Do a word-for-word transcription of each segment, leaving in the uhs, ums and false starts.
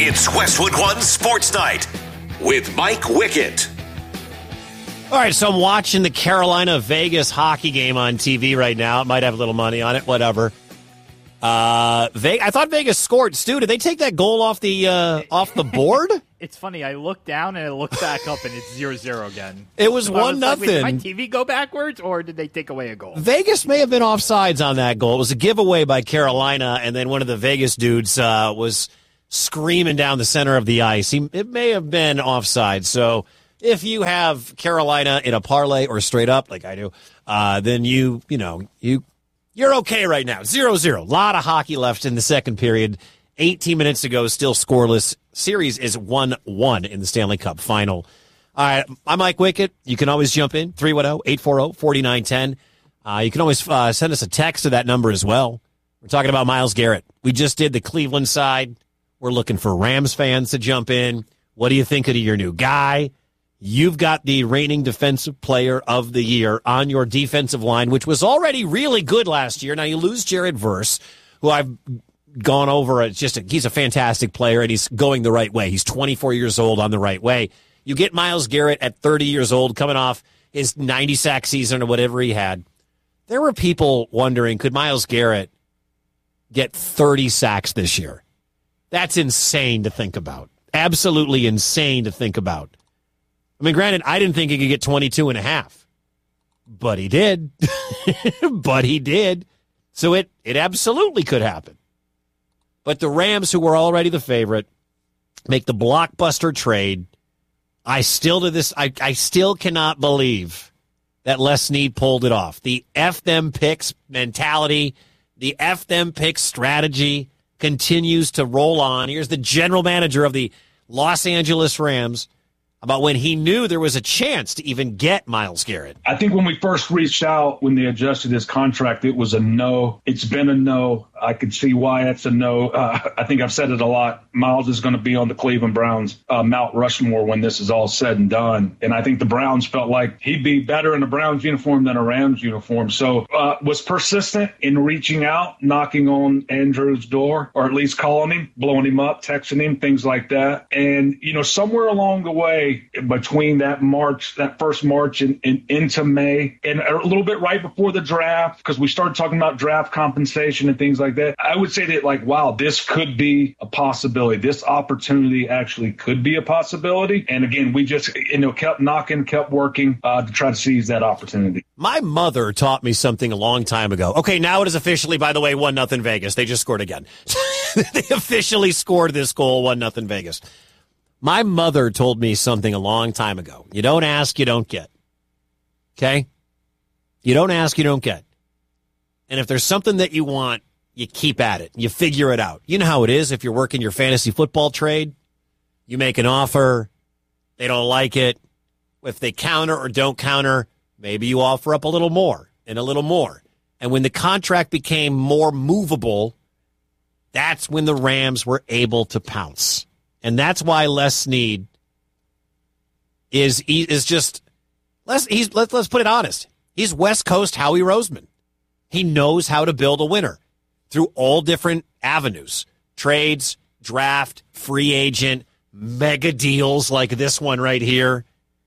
It's Westwood One Sports Night with Mike Wickett. All right, so I'm watching the Carolina-Vegas hockey game on T V right now. It might have a little money on it, whatever. Uh, Ve- I thought Vegas scored. Stu, did they take that goal off the uh, off the board? It's funny. I look down and it looks back up and it's zero zero again. It was so one was like, nothing. Did my T V go backwards or did they take away a goal? Vegas may have been offsides on that goal. It was a giveaway by Carolina, and then one of the Vegas dudes uh, was screaming down the center of the ice. He, it may have been offside. So if you have Carolina in a parlay or straight up like I do, uh, then you you know you you're okay right now. Zero zero. A lot of hockey left in the second period. eighteen minutes ago, still scoreless. Series is one one in the Stanley Cup final. All right, I'm Mike Wickett. You can always jump in, three one zero, eight four zero, four nine one zero. Uh, you can always uh, send us a text to that number as well. We're talking about Myles Garrett. We just did the Cleveland side. We're looking for Rams fans to jump in. What do you think of your new guy? You've got the reigning defensive player of the year on your defensive line, which was already really good last year. Now you lose Jared Verse, who I've gone over. It's just a, he's a fantastic player, and he's going the right way. He's twenty-four years old on the right way. You get Myles Garrett at thirty years old, coming off his ninety sack season or whatever he had. There were people wondering, could Myles Garrett get thirty sacks this year? That's insane to think about. Absolutely insane to think about. I mean, granted, I didn't think he could get twenty-two and a half, but he did. but he did. So it, it absolutely could happen. But the Rams, who were already the favorite, make the blockbuster trade. I still to this, I, I still cannot believe that Les Snead pulled it off. The F them picks mentality, the F them picks strategy continues to roll on. Here's the general manager of the Los Angeles Rams about when he knew there was a chance to even get Myles Garrett. I think when we first reached out, when they adjusted his contract, it was a no. It's been a no. I could see why it's a no. Uh, I think I've said it a lot. Myles is going to be on the Cleveland Browns uh, Mount Rushmore when this is all said and done. And I think the Browns felt like he'd be better in a Browns uniform than a Rams uniform. So uh, was persistent in reaching out, knocking on Andrew's door, or at least calling him, blowing him up, texting him, things like that. And, you know, somewhere along the way, between that March, that first March and, and into May, and a little bit right before the draft, because we started talking about draft compensation and things like that, I would say that, like, wow, this could be a possibility. This opportunity actually could be a possibility. And again, we just, you know, kept knocking, kept working uh, to try to seize that opportunity. My mother taught me something a long time ago. Okay, now it is officially, by the way, one nothing Vegas. They just scored again. They officially scored this goal, one nothing Vegas. My mother told me something a long time ago. You don't ask, you don't get. Okay? You don't ask, you don't get. And if there's something that you want, you keep at it. You figure it out. You know how it is if you're working your fantasy football trade. You make an offer. They don't like it. If they counter or don't counter, maybe you offer up a little more and a little more. And when the contract became more movable, that's when the Rams were able to pounce. And that's why Les Snead is is just let's he's let's let's put it honest. He's West Coast Howie Roseman. He knows how to build a winner through all different avenues: trades, draft, free agent, mega deals like this one right here.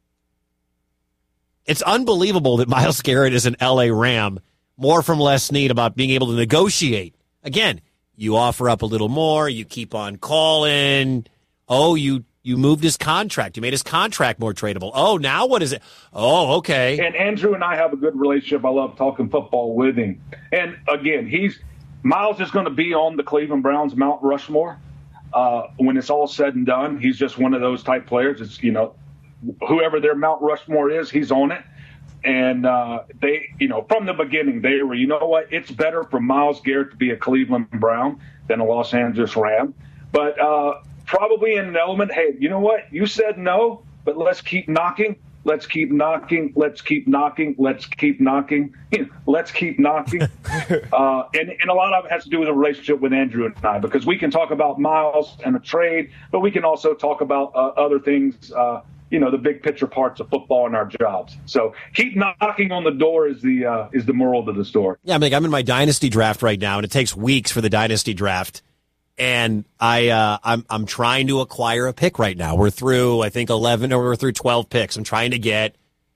It's unbelievable that Myles Garrett is an L A Ram. More from Les Snead about being able to negotiate. Again, you offer up a little more, you keep on calling. Oh, you you moved his contract. You made his contract more tradable. Oh, now what is it? Oh, okay. And Andrew and I have a good relationship. I love talking football with him. And again, he's Myles is going to be on the Cleveland Browns Mount Rushmore uh, when it's all said and done. He's just one of those type players. It's, you know, whoever their Mount Rushmore is, he's on it. And uh, they, you know, from the beginning, they were, you know what, it's better for Myles Garrett to be a Cleveland Brown than a Los Angeles Ram. But uh, probably in an element, hey, you know what, you said no, but let's keep knocking. Let's keep knocking. Let's keep knocking. Let's keep knocking. Let's keep knocking. uh, and, and a lot of it has to do with the relationship with Andrew and I, because we can talk about Myles and a trade, but we can also talk about uh, other things, uh, you know, the big picture parts of football and our jobs. So keep knocking on the door is the uh, is the moral of the story. Yeah, I'm like, I'm in my dynasty draft right now, and it takes weeks for the dynasty draft. And I, uh, I'm, I'm trying to acquire a pick right now. We're through, I think, eleven or we're through twelve picks. I'm trying to get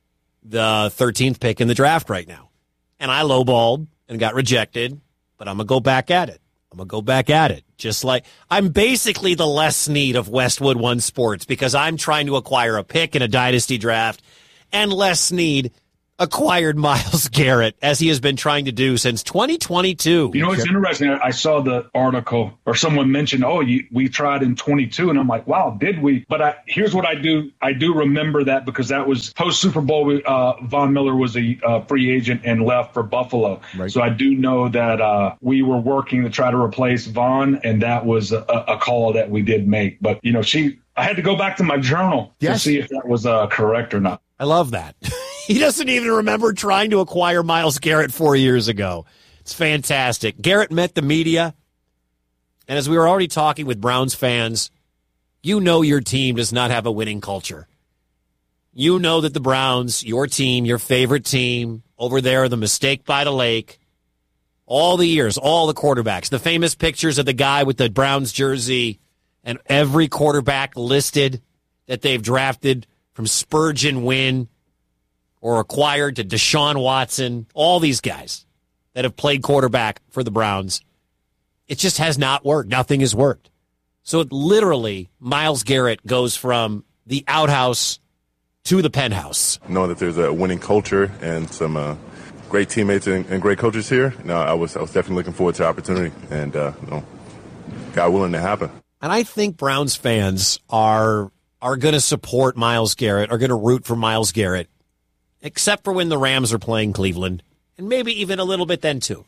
the thirteenth pick in the draft right now. And I lowballed and got rejected, but I'm going to go back at it. I'm going to go back at it. Just like I'm basically the Les Snead of Westwood One Sports because I'm trying to acquire a pick in a dynasty draft, and Les Snead acquired Myles Garrett, as he has been trying to do since twenty twenty-two. You know, it's interesting. I saw the article or someone mentioned, oh, you, we tried in twenty-two. And I'm like, wow, did we? But I, here's what I do. I do remember that because that was post Super Bowl. Uh, Von Miller was a uh, free agent and left for Buffalo. Right. So I do know that uh, we were working to try to replace Von, and that was a, a call that we did make. But, you know, she, I had to go back to my journal yes. to see if that was uh, correct or not. I love that. He doesn't even remember trying to acquire Myles Garrett four years ago. It's fantastic. Garrett met the media, and as we were already talking with Browns fans, you know your team does not have a winning culture. You know that the Browns, your team, your favorite team, over there, the mistake by the lake, all the years, all the quarterbacks, the famous pictures of the guy with the Browns jersey, and every quarterback listed that they've drafted from Spurgeon Wynn or acquired to Deshaun Watson, all these guys that have played quarterback for the Browns. It just has not worked. Nothing has worked. So it literally, Myles Garrett goes from the outhouse to the penthouse. Knowing that there's a winning culture and some uh, great teammates and, and great coaches here, no, I was I was definitely looking forward to the opportunity, and uh, you know, God willing to happen. And I think Browns fans are are going to support Myles Garrett, are going to root for Myles Garrett, except for when the Rams are playing Cleveland, and maybe even a little bit then, too.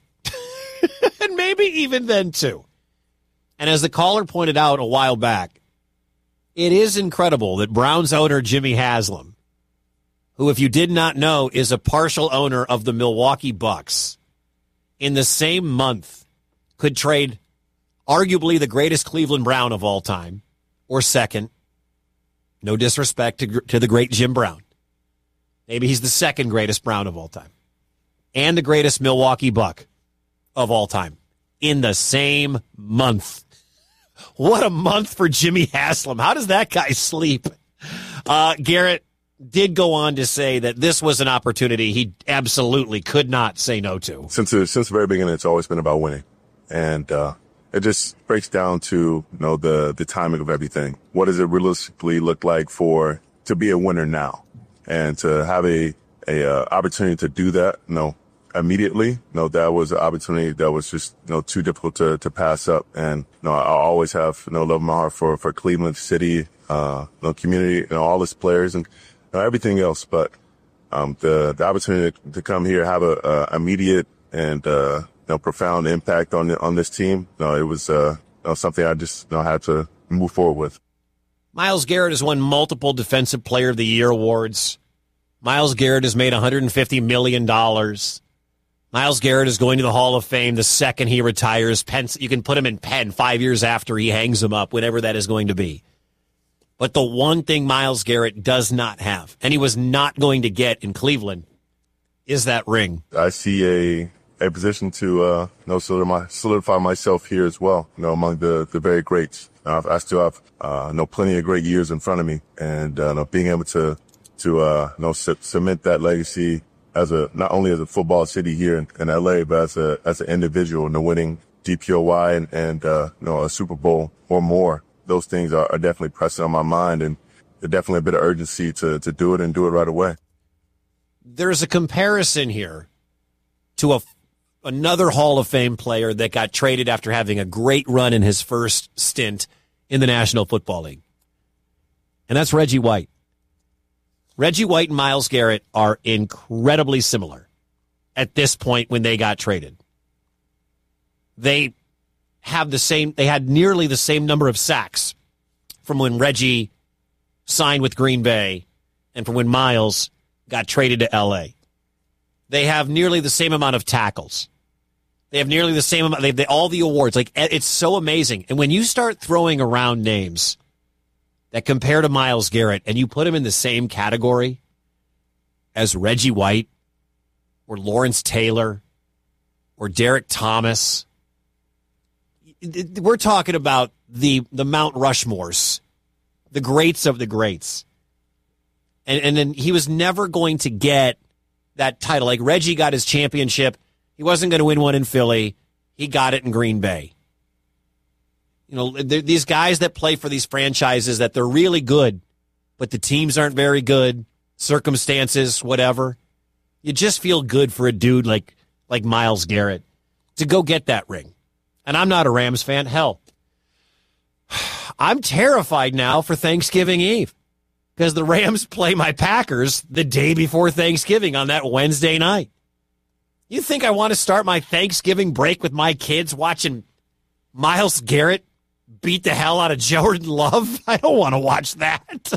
and maybe even then, too. And as the caller pointed out a while back, it is incredible that Browns owner Jimmy Haslam, who, if you did not know, is a partial owner of the Milwaukee Bucks, in the same month could trade arguably the greatest Cleveland Brown of all time, or second. No disrespect to, to the great Jim Brown. Maybe he's the second greatest Brown of all time. And the greatest Milwaukee Buck of all time. In the same month. What a month for Jimmy Haslam. How does that guy sleep? Uh, Garrett did go on to say that this was an opportunity he absolutely could not say no to. Since the, since the very beginning, it's always been about winning. And uh, it just breaks down to, you know, the, the timing of everything. What does it realistically look like for to be a winner now? And to have a, a, uh, opportunity to do that, you know, immediately, you know, that was an opportunity that was just, you know, too difficult to, to pass up. And, you know, I always have, you know, love in my heart for, for Cleveland City, uh, you know, community, you know, all its players and, you know, everything else. But, um, the, the opportunity to, to come here, have a, a immediate and, uh, you know, profound impact on, on this team, you know, it was, uh, you know, something I just, you know, had to move forward with. Myles Garrett has won multiple Defensive Player of the Year awards. Myles Garrett has made one hundred fifty million dollars. Myles Garrett is going to the Hall of Fame the second he retires. Pen, you can put him in pen five years after he hangs him up, whatever that is going to be. But the one thing Myles Garrett does not have, and he was not going to get in Cleveland, is that ring. I see a a position to uh, you know, solidify, solidify myself here as well, you know, among the, the very greats. Uh, I still have uh, you know, plenty of great years in front of me, and uh, you know, being able to to uh, you know, c- cement that legacy as a not only as a football city here in, in L A, but as a as an individual, you know, winning D P O Y and, and uh, you know, a Super Bowl or more. Those things are, are definitely pressing on my mind, and there's definitely a bit of urgency to to do it and do it right away. There's a comparison here to a another Hall of Fame player that got traded after having a great run in his first stint in the National Football League. And that's Reggie White. Reggie White and Myles Garrett are incredibly similar at this point when they got traded. They have the same, they had nearly the same number of sacks from when Reggie signed with Green Bay and from when Myles got traded to L A. They have nearly the same amount of tackles. They have nearly the same amount. They have all the awards. Like, it's so amazing. And when you start throwing around names that compare to Myles Garrett and you put him in the same category as Reggie White or Lawrence Taylor or Derek Thomas, we're talking about the the Mount Rushmores, the greats of the greats. And and then he was never going to get that title. Like Reggie got his championship. He wasn't going to win one in Philly. He got it in Green Bay. You know, these guys that play for these franchises that they're really good, but the teams aren't very good, circumstances, whatever. You just feel good for a dude like like Myles Garrett to go get that ring. And I'm not a Rams fan. Hell, I'm terrified now for Thanksgiving Eve because the Rams play my Packers the day before Thanksgiving on that Wednesday night. You think I want to start my Thanksgiving break with my kids watching Myles Garrett beat the hell out of Jordan Love? I don't want to watch that.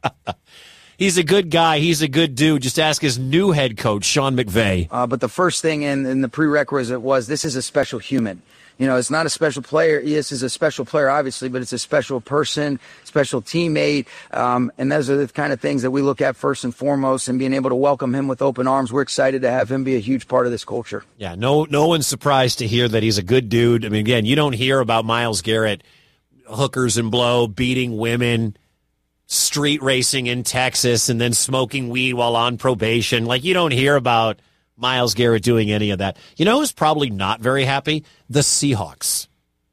He's a good guy. He's a good dude. Just ask his new head coach, Sean McVay. Uh, but the first thing in, in the prerequisite was this is a special human. You know, it's not a special player. Yes, is a special player, obviously, but it's a special person, special teammate. Um, and those are the kind of things that we look at first and foremost, and being able to welcome him with open arms. We're excited to have him be a huge part of this culture. Yeah, no, no one's surprised to hear that he's a good dude. I mean, again, you don't hear about Myles Garrett hookers and blow, beating women, street racing in Texas, and then smoking weed while on probation. Like, you don't hear about Myles Garrett doing any of that. You know who's probably not very happy? The Seahawks.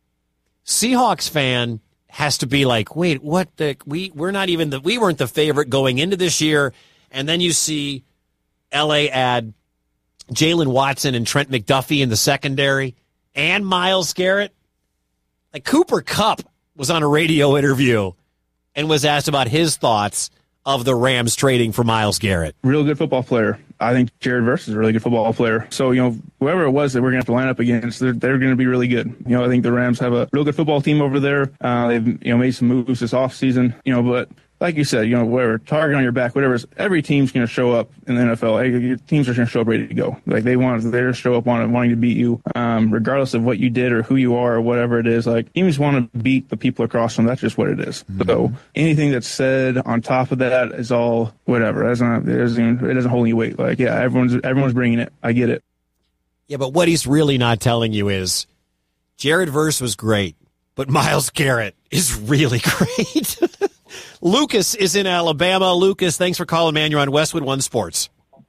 Seahawks fan has to be like, wait, what the, we, we're not even the, we weren't the favorite going into this year. And then you see L A add Jalen Watson and Trent McDuffie in the secondary and Myles Garrett. Like Cooper Kupp was on a radio interview and was asked about his thoughts of the Rams trading for Myles Garrett. Real good football player. I think Jared Verse is a really good football player. So, you know, whoever it was that we're going to have to line up against, they're, they're going to be really good. You know, I think the Rams have a real good football team over there. Uh, they've, you know, made some moves this offseason, you know, but like you said, you know, whatever, target on your back, whatever, every team's going to show up in the N F L. Your teams are going to show up ready to go. Like, they want to, they're going to show up wanting, wanting to beat you, um, regardless of what you did or who you are or whatever it is. Like, teams want to beat the people across them. That's just what it is. Mm-hmm. So anything that's said on top of that is all whatever. That's not, it doesn't, even, it doesn't hold any weight. Like, yeah, everyone's everyone's bringing it. I get it. Yeah, but what he's really not telling you is Jared Verse was great, but Myles Garrett is really great. Lucas is in Alabama. Lucas, thanks for calling, man. You're on Westwood One Sports.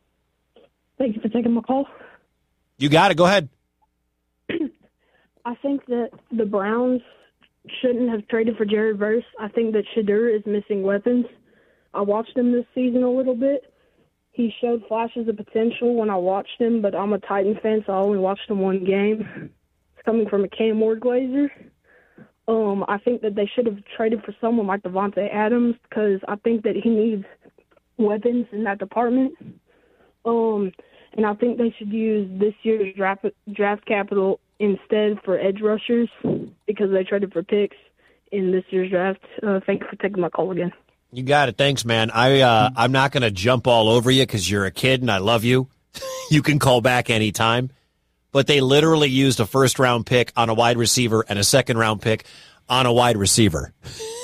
Thank you for taking my call. You got it. Go ahead. I think that the Browns shouldn't have traded for Jared Verse. I think that Shedeur is missing weapons. I watched him this season a little bit. He showed flashes of potential when I watched him, but I'm a Titan fan, so I only watched him one game. It's coming from a Cam Ward Glazer. Um, I think that they should have traded for someone like Davante Adams because I think that he needs weapons in that department. Um, and I think they should use this year's draft draft capital instead for edge rushers because they traded for picks in this year's draft. Uh, thank you for taking my call again. You got it. Thanks, man. I, uh, I'm not going to jump all over you because you're a kid and I love you. You can call back anytime. But they literally used a first-round pick on a wide receiver and a second-round pick on a wide receiver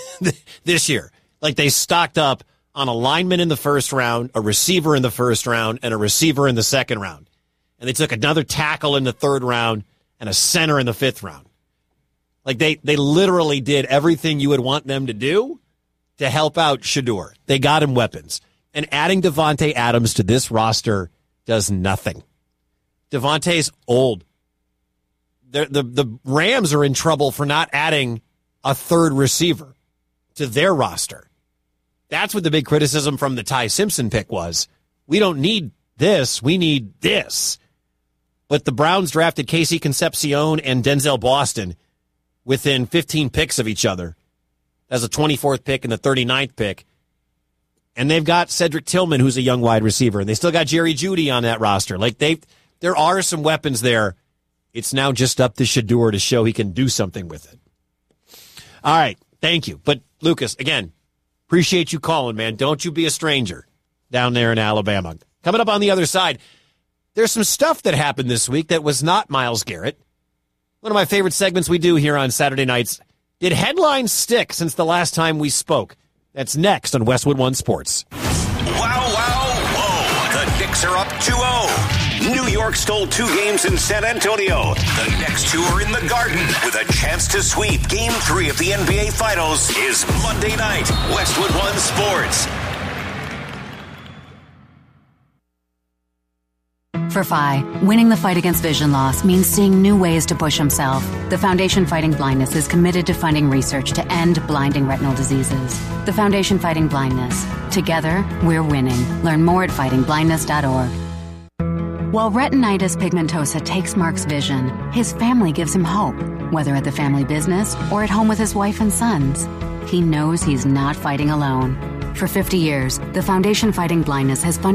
this year. Like, they stocked up on a lineman in the first round, a receiver in the first round, and a receiver in the second round. And they took another tackle in the third round and a center in the fifth round. Like, they, they literally did everything you would want them to do to help out Shedeur. They got him weapons. And adding Davante Adams to this roster does nothing. Davante's old. The, the the Rams are in trouble for not adding a third receiver to their roster. That's what the big criticism from the Ty Simpson pick was. We don't need this. We need this. But the Browns drafted Casey Concepcion and Denzel Boston within fifteen picks of each other as a twenty-fourth pick and the thirty-ninth pick. And they've got Cedric Tillman, who's a young wide receiver. And they still got Jerry Jeudy on that roster. Like, they There are some weapons there. It's now just up to Shedeur to show he can do something with it. All right. Thank you. But, Lucas, again, appreciate you calling, man. Don't you be a stranger down there in Alabama. Coming up on the other side, there's some stuff that happened this week that was not Myles Garrett. One of my favorite segments we do here on Saturday nights. Did headlines stick since the last time we spoke? That's next on Westwood One Sports. Wow, wow, whoa. The Knicks are up two oh. New York stole two games in San Antonio. The next two are in the Garden with a chance to sweep Game three of the N B A Finals is Monday night. Westwood One Sports. For Phi, winning the fight against vision loss means seeing new ways to push himself. The Foundation Fighting Blindness is committed to funding research to end blinding retinal diseases. The Foundation Fighting Blindness. Together, we're winning. Learn more at fighting blindness dot org. While retinitis pigmentosa takes Mark's vision, his family gives him hope, whether at the family business or at home with his wife and sons. He knows he's not fighting alone. For fifty years, the Foundation Fighting Blindness has funded